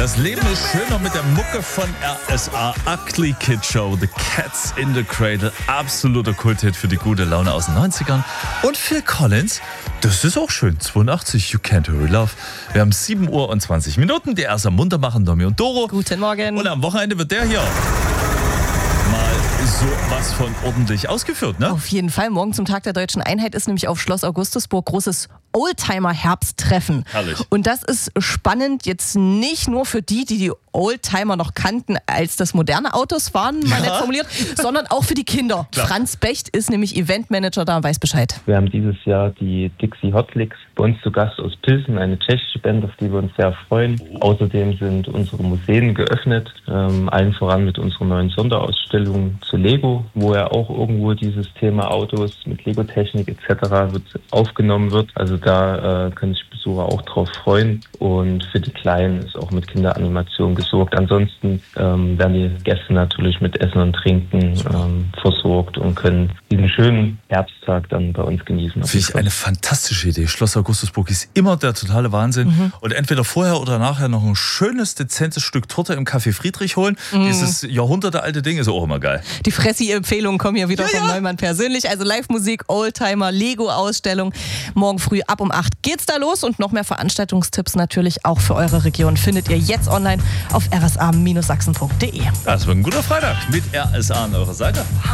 Das Leben ist schöner mit der Mucke von RSA. Ugly Kid Show, The Cats in the Cradle. Absoluter Kulthit für die gute Laune aus den 90ern. Und Phil Collins, das ist auch schön. 82, You Can't Hurry Love. Wir haben 7 Uhr und 20 Minuten. Die erst am Munter machen, Domi und Doro. Guten Morgen. Und am Wochenende wird der hier mal so was von ordentlich ausgeführt, ne? Auf jeden Fall. Morgen zum Tag der Deutschen Einheit ist nämlich auf Schloss Augustusburg großes Oldtimer-Herbsttreffen. Herrlich. Und das ist spannend jetzt nicht nur für die Oldtimer noch kannten, als das moderne Autos waren, mal nett formuliert, sondern auch für die Kinder. Klar. Franz Becht ist nämlich Eventmanager da und weiß Bescheid. Wir haben dieses Jahr die Dixie Hot Licks bei uns zu Gast aus Pilsen, eine tschechische Band, auf die wir uns sehr freuen. Außerdem sind unsere Museen geöffnet, allen voran mit unserer neuen Sonderausstellung zu Lego, wo ja auch irgendwo dieses Thema Autos mit Lego-Technik etc. aufgenommen wird. Also da können sich Besucher auch drauf freuen. Und für die Kleinen ist auch mit Kinderanimation gesorgt. Ansonsten werden die Gäste natürlich mit Essen und Trinken versorgt und können diesen schönen Herbsttag dann bei uns genießen. Finde ich eine fantastische Idee. Schloss Augustusburg ist immer der totale Wahnsinn. Und entweder vorher oder nachher noch ein schönes, dezentes Stück Torte im Café Friedrich holen. Dieses jahrhundertealte Ding ist auch immer geil. Die Fressi-Empfehlungen kommen hier wieder von Neumann persönlich. Also Live-Musik, Oldtimer, Lego-Ausstellung. Morgen früh ab um 8 geht's da los. Und noch mehr Veranstaltungstipps natürlich auch für eure Region findet ihr jetzt online auf rsa-sachsen.de. Das wird ein guter Freitag mit RSA an eurer Seite.